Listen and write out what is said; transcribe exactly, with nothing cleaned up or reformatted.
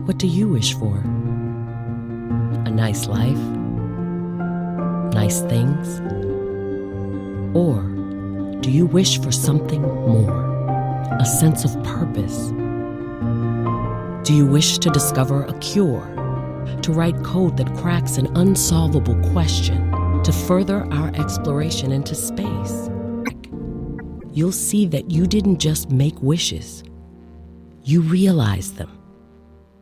What do you wish for? A nice life? Nice things? Or do you wish for something more? A sense of purpose? Do you wish to discover a cure? To write code that cracks an unsolvable question? To further our exploration into space? You'll see that you didn't just make wishes. You realized them.